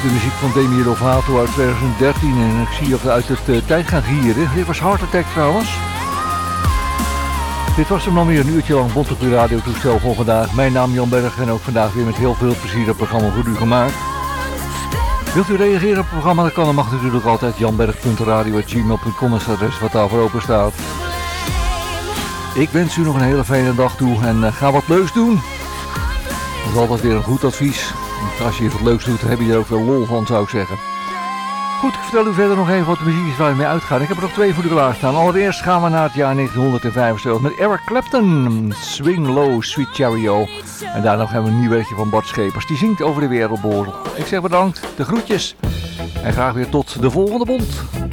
de muziek van Demi Lovato uit 2013 en ik zie je uit het tijd gaan gieren. Dit was Heart Attack trouwens. Dit was hem dan weer een uurtje lang bont op uw radiotoestel voor vandaag. Mijn naam Jan Berg en ook vandaag weer met heel veel plezier het programma voor u gemaakt. Wilt u reageren op het programma? Dat kan, dan mag natuurlijk altijd janberg.radio@gmail.com is het adres wat daarvoor open staat. Ik wens u nog een hele fijne dag toe en ga wat leuks doen. Dat is altijd weer een goed advies. Als je wat leuks doet, dan heb je er ook wel lol van, zou ik zeggen. Goed, ik vertel u verder nog even wat de muziek is waar we mee uitgaan. Ik heb er nog twee voor u klaarstaan. Allereerst gaan we naar het jaar 1975 met Eric Clapton, Swing Low, Sweet Chariot. En daarna hebben we een nieuw werkje van Bart Schepers. Die zingt over de Wereldoorlog. Ik zeg bedankt, de groetjes. En graag weer tot de volgende bond.